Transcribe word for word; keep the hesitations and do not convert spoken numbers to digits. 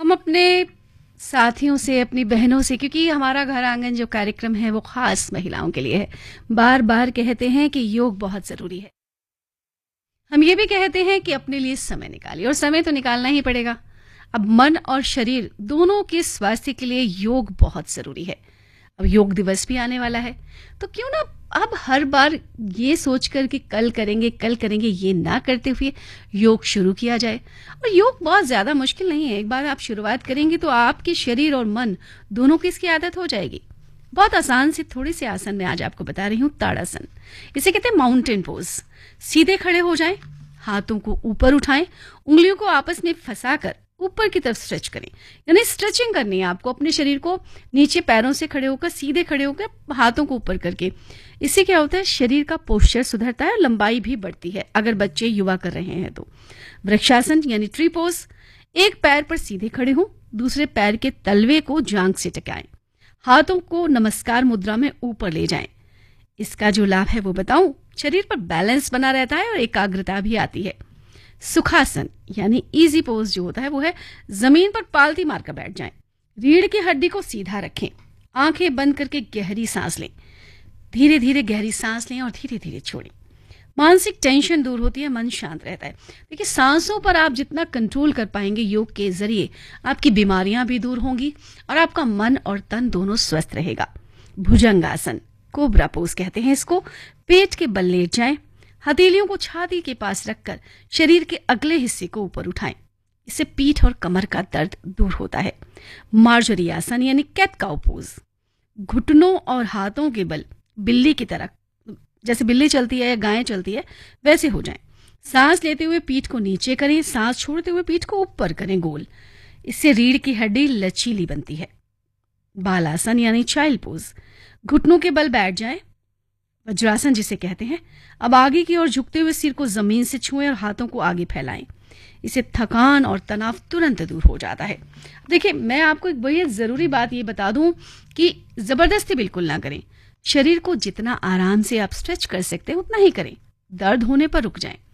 हम अपने साथियों से, अपनी बहनों से, क्योंकि हमारा घर आंगन जो कार्यक्रम है वो खास महिलाओं के लिए है, बार बार कहते हैं कि योग बहुत ज़रूरी है। हम ये भी कहते हैं कि अपने लिए समय निकालिए, और समय तो निकालना ही पड़ेगा। अब मन और शरीर दोनों के स्वास्थ्य के लिए योग बहुत ज़रूरी है। अब योग दिवस भी आने वाला है, तो क्यों ना अब हर बार ये सोचकर कि कल करेंगे कल करेंगे ये ना करते हुए योग शुरू किया जाए। और योग बहुत ज़्यादा मुश्किल नहीं है, एक बार आप शुरुआत करेंगे तो आपके शरीर और मन दोनों की इसकी आदत हो जाएगी। बहुत आसान से थोड़े से आसन में आज आपको बता रही हूँ। ताड़ासन, इसे कहते हैं माउंटेन पोज। सीधे खड़े हो जाएं, हाथों को ऊपर उठाएं, उंगलियों को आपस में फंसाकर ऊपर की तरफ स्ट्रेच करें। यानी स्ट्रेचिंग करनी है आपको अपने शरीर को, नीचे पैरों से खड़े होकर, सीधे खड़े होकर, हाथों को ऊपर करके। इससे क्या होता है, शरीर का पोस्चर सुधरता है और लंबाई भी बढ़ती है अगर बच्चे युवा कर रहे हैं तो। वृक्षासन यानी ट्री पोज, एक पैर पर सीधे खड़े हों, दूसरे पैर के तलवे को जांघ से टकराएं, हाथों को नमस्कार मुद्रा में ऊपर ले जाएं। इसका जो लाभ है वो बताऊं, शरीर पर बैलेंस बना रहता है और एकाग्रता भी आती है। सुखासन यानी इजी पोज जो होता है वो है जमीन पर पालती मारकर बैठ जाएं, रीढ़ की हड्डी को सीधा रखें, आंखें बंद करके गहरी सांस लें, धीरे धीरे गहरी सांस लें और धीरे धीरे छोड़ें। मानसिक टेंशन दूर होती है, मन शांत रहता है। देखिए, सांसों पर आप जितना कंट्रोल कर पाएंगे योग के जरिए, आपकी बीमारियां भी दूर होंगी और आपका मन और तन दोनों स्वस्थ रहेगा। भुजंगासन, कोबरा पोज कहते हैं इसको। पेट के बल लेट जाएं, हथेलियों को छाती के पास रखकर शरीर के अगले हिस्से को ऊपर उठाएं। इससे पीठ और कमर का दर्द दूर होता है। मार्जरी आसन यानी कैट काउ पोज, घुटनों और हाथों के बल बिल्ली की तरह, जैसे बिल्ली चलती है या गायें चलती है वैसे हो जाएं। सांस लेते हुए पीठ को नीचे करें, सांस छोड़ते हुए पीठ को ऊपर करें गोल। इससे रीढ़ की हड्डी लचीली बनती है। बालासन यानी चाइल्ड पोज, घुटनों के बल बैठ जाएं, वज्रासन जिसे कहते हैं। अब आगे की ओर झुकते हुए सिर को जमीन से छुएं और हाथों को आगे फैलाएं। इससे थकान और तनाव तुरंत दूर हो जाता है। देखिए, मैं आपको एक बड़ी ज़रूरी बात ये बता दूं कि ज़बरदस्ती बिल्कुल ना करें। शरीर को जितना आराम से आप स्ट्रेच कर सकते हैं उतना ही करें, दर्द होने पर रुक जाएं।